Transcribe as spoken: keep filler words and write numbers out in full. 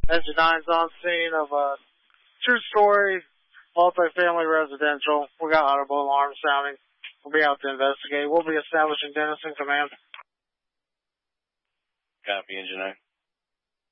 Engine nine's on scene of a two-story multi-family residential. We got audible alarm sounding. We'll be out to investigate. We'll be establishing Denison Command. Copy, Engine nine.